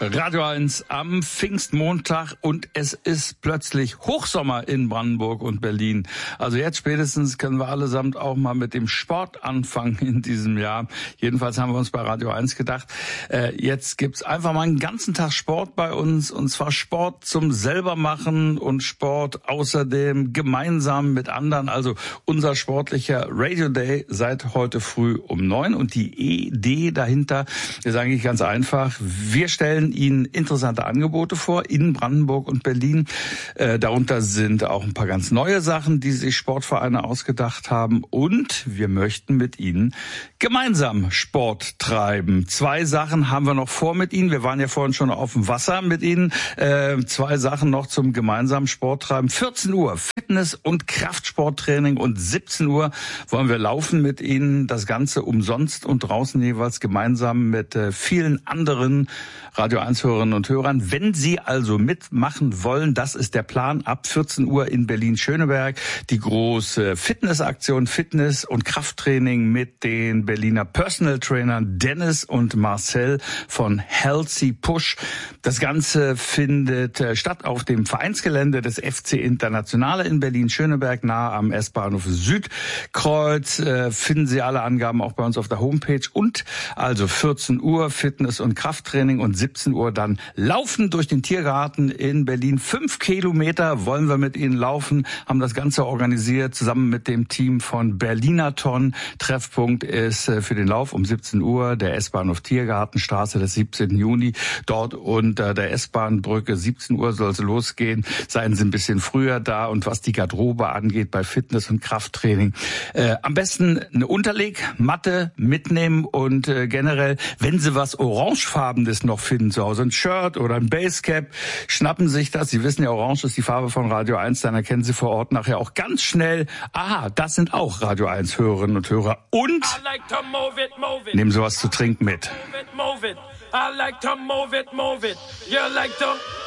Radio 1 am Pfingstmontag und es ist plötzlich Hochsommer in Brandenburg und Berlin. Also jetzt spätestens können wir allesamt auch mal mit dem Sport anfangen in diesem Jahr. Jedenfalls haben wir uns bei Radio 1 gedacht, jetzt gibt's einfach mal einen ganzen Tag Sport bei uns, und zwar Sport zum selbermachen und Sport außerdem gemeinsam mit anderen. Also unser sportlicher Radio Day seit heute früh um 9 und die Idee dahinter ist eigentlich ganz einfach. Wir stellen Ihnen interessante Angebote vor in Brandenburg und Berlin. Darunter sind auch ein paar ganz neue Sachen, die sich Sportvereine ausgedacht haben. Und wir möchten mit Ihnen gemeinsam Sport treiben. 2 Sachen haben wir noch vor mit Ihnen. Wir waren ja vorhin schon auf dem Wasser mit Ihnen. 2 Sachen noch zum gemeinsamen Sport treiben. 14 Uhr Fitness- und Kraftsporttraining und 17 Uhr wollen wir laufen mit Ihnen. Das Ganze umsonst und draußen jeweils gemeinsam mit vielen anderen Radio 1-Hörerinnen und Hörern. Wenn Sie also mitmachen wollen, das ist der Plan, ab 14 Uhr in Berlin-Schöneberg, die große Fitnessaktion, Fitness- und Krafttraining mit den Berliner Personal Trainern Dennis und Marcel von Healthy Push. Das Ganze findet statt auf dem Vereinsgelände des FC Internationale in Berlin-Schöneberg, nahe am S-Bahnhof Südkreuz. Finden Sie alle Angaben auch bei uns auf der Homepage. Und also 14 Uhr Fitness- und Krafttraining und 17 Uhr dann Laufen durch den Tiergarten in Berlin. 5 Kilometer wollen wir mit Ihnen laufen, haben das Ganze organisiert zusammen mit dem Team von Berlinathon. Treffpunkt ist für den Lauf um 17 Uhr der S-Bahnhof Tiergartenstraße des 17. Juni. Dort unter der S-Bahn-Brücke 17 Uhr soll es losgehen. Seien Sie ein bisschen früher da. Und was die Garderobe angeht bei Fitness- und Krafttraining, am besten eine Unterlegmatte mitnehmen und generell, wenn Sie was Orangefarbenes noch finden zu Hause, ein Shirt oder ein Basecap, schnappen sich das. Sie wissen ja, Orange ist die Farbe von Radio 1, dann erkennen Sie vor Ort nachher auch ganz schnell, aha, das sind auch Radio 1 Hörerinnen und Hörer. Und nehmen Sie was zu trinken mit. I like to move it, move it. You like to